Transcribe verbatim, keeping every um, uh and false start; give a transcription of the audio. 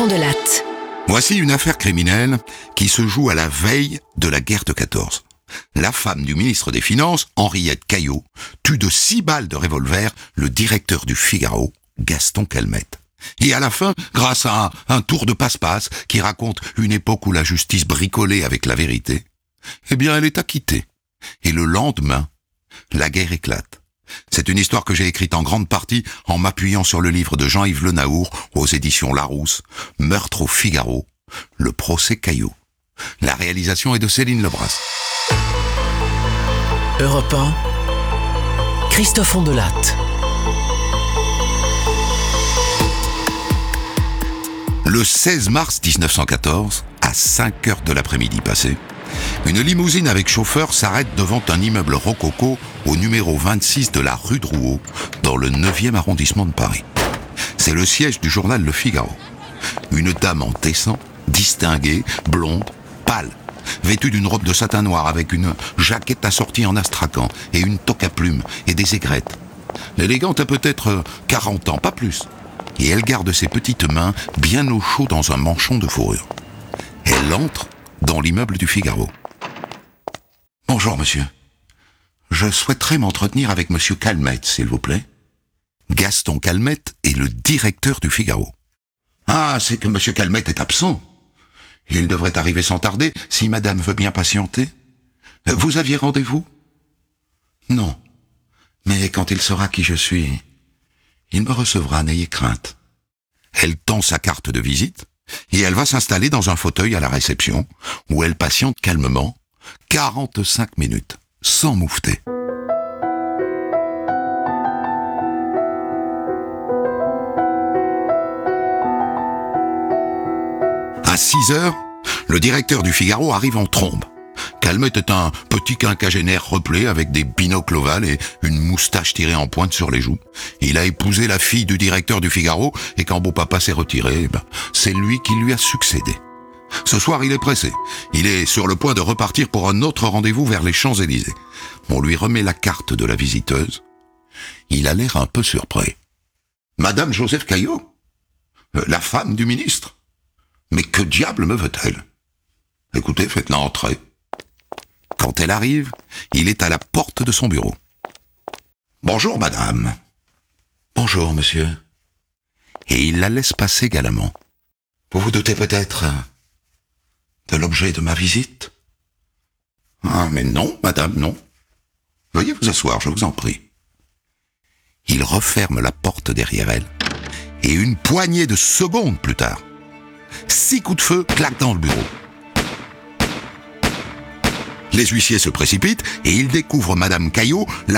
Christophe Ondelatte. Voici une affaire criminelle qui se joue à la veille de la guerre de quatorze. La femme du ministre des Finances, Henriette Caillot, tue de six balles de revolver le directeur du Figaro, Gaston Calmette. Et à la fin, grâce à un, un tour de passe-passe qui raconte une époque où la justice bricolait avec la vérité, eh bien elle est acquittée. Et le lendemain, la guerre éclate. C'est une histoire que j'ai écrite en grande partie en m'appuyant sur le livre de Jean-Yves Le Naour aux éditions Larousse, Meurtre au Figaro, le procès Caillot. La réalisation est de Céline Lebras. Europe un, Christophe Ondelatte. Le seize mars dix-neuf cent quatorze, à cinq heures de l'après-midi passé, une limousine avec chauffeur s'arrête devant un immeuble rococo au numéro vingt-six de la rue Drouot, dans le neuvième arrondissement de Paris. C'est le siège du journal Le Figaro. Une dame en tesson, distinguée, blonde, pâle, vêtue d'une robe de satin noir avec une jaquette assortie en astrakhan et une toque à plumes et des aigrettes. L'élégante a peut-être quarante ans, pas plus. Et elle garde ses petites mains bien au chaud dans un manchon de fourrure. Elle entre dans l'immeuble du Figaro. « Bonjour, monsieur. Je souhaiterais m'entretenir avec monsieur Calmette, s'il vous plaît. » Gaston Calmette est le directeur du Figaro. « Ah, c'est que monsieur Calmette est absent. Il devrait arriver sans tarder, si madame veut bien patienter. Vous aviez rendez-vous ? » ?»« Non. Mais quand il saura qui je suis, il me recevra, n'ayez crainte. » Elle tend sa carte de visite et elle va s'installer dans un fauteuil à la réception où elle patiente calmement quarante-cinq minutes, sans moufter. À six heures, le directeur du Figaro arrive en trombe. Calmette est un petit quinquagénaire replé avec des binocles ovales et une moustache tirée en pointe sur les joues. Il a épousé la fille du directeur du Figaro et quand beau papa s'est retiré, ben, c'est lui qui lui a succédé. Ce soir, il est pressé. Il est sur le point de repartir pour un autre rendez-vous vers les Champs-Élysées. On lui remet la carte de la visiteuse. Il a l'air un peu surpris. « Madame Joseph Caillot ? La femme du ministre ? Mais que diable me veut-elle ? Écoutez, faites-la entrer. » Quand elle arrive, il est à la porte de son bureau. « Bonjour, madame. »« Bonjour, monsieur. » Et il la laisse passer galamment. « Vous vous doutez peut-être de l'objet de ma visite ? » ?»« Ah, mais non, madame, non. Veuillez vous asseoir, je vous en prie. » Il referme la porte derrière elle, et une poignée de secondes plus tard, six coups de feu claquent dans le bureau. Les huissiers se précipitent et ils découvrent madame Caillot, la